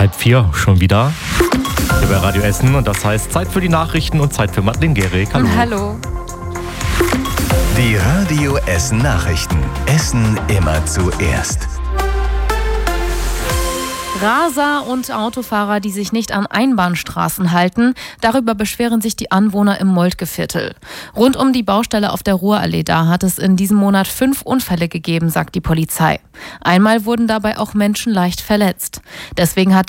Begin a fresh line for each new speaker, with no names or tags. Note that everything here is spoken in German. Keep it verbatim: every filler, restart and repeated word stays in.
Halb vier schon wieder. Hier bei Radio Essen und das heißt Zeit für die Nachrichten und Zeit für Madeleine Gehrig. Hallo.
Hallo.
Die Radio Essen Nachrichten. Essen immer zuerst.
Raser und Autofahrer, die sich nicht an Einbahnstraßen halten, darüber beschweren sich die Anwohner im Moltke-Viertel. Rund um die Baustelle auf der Ruhrallee da hat es in diesem Monat fünf Unfälle gegeben, sagt die Polizei. Einmal wurden dabei auch Menschen leicht verletzt. Deswegen hat